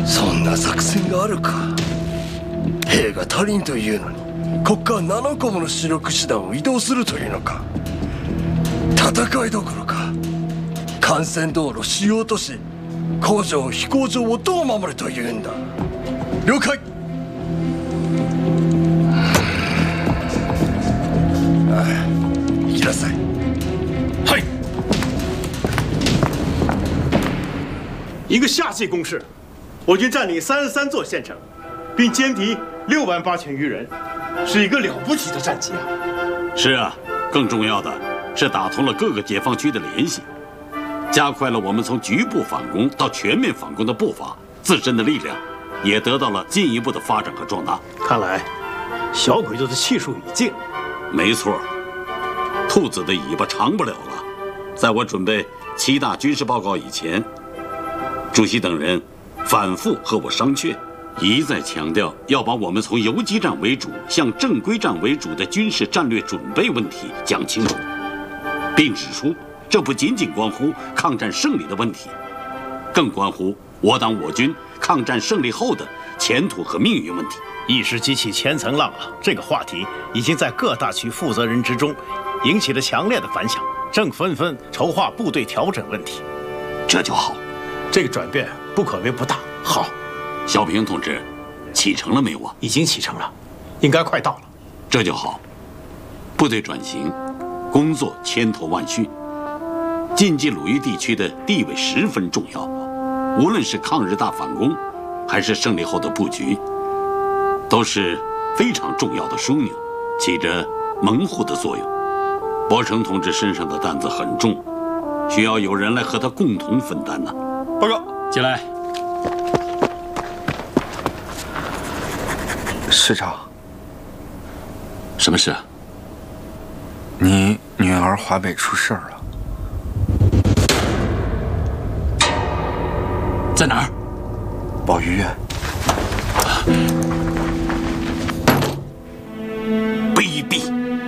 そんな作戦があるか。兵が足りんというのに国家は7個もの主力師団を移動するというのか。戦いどころか幹線道路、主要都市、工場、飛行場をどう守るというんだ。了解。行きなさい。 嗨，一个夏季攻势，我军占领33座县城，并歼敌6万8千余人，是一个了不起的战绩啊！ 是啊，更重要的是打通了各个解放区的联系，加快了我们从局部反攻到全面反攻的步伐，自身的力量也得到了进一步的发展和壮大。 看来，小鬼子的气数已尽。 没错，兔子的尾巴长不了了。在我准备7大军事报告以前，主席等人反复和我商榷，一再强调要把我们从游击战为主向正规战为主的军事战略准备问题讲清楚，并指出这不仅仅关乎抗战胜利的问题，更关乎我党我军抗战胜利后的前途和命运问题。 一时激起千层浪啊！这个话题已经在各大区负责人之中引起了强烈的反响，正纷纷筹划部队调整问题。 这就好， 这个转变不可谓不大。好， 小平同志，启程了没有啊？ 已经启程了，应该快到了。 这就好，部队转型工作千头万绪，晋冀鲁豫地区的地位十分重要。无论是抗日大反攻，还是胜利后的布局，都是非常重要的枢纽，起着门户的作用。伯承同志身上的担子很重，需要有人来和他共同分担呢。 报告， 进来。 师长， 什么事啊？ 你女儿华北出事儿了。 在哪儿？ 保育院。 卑鄙！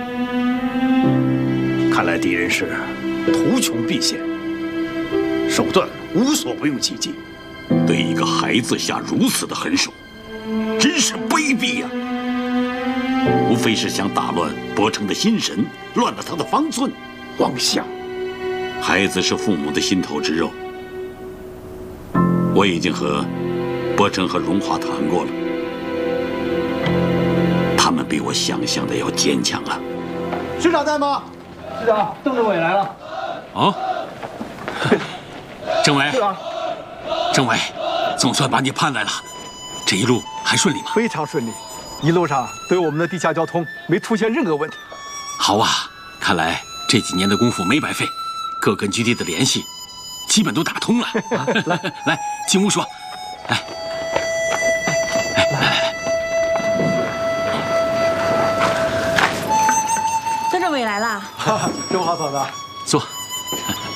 看来敌人是图穷匕见，手段无所不用其极。 对一个孩子下如此的狠手，真是卑鄙呀！无非是想打乱伯承的心神，乱了他的方寸。 妄想！ 孩子是父母的心头之肉，我已经和伯承和荣华谈过了，他们比我想象的要坚强啊。 师长在吗？师长，邓政委来了。 哦，政委， 是啊， 政委，总算把你盼来了。这一路还顺利吗？ 非常顺利，一路上对我们的地下交通没出现任何问题。 好啊，看来这几年的功夫没白费，各根据地的联系基本都打通了。来，进屋说。来，来。 邓政委来了。 中华嫂子， 坐。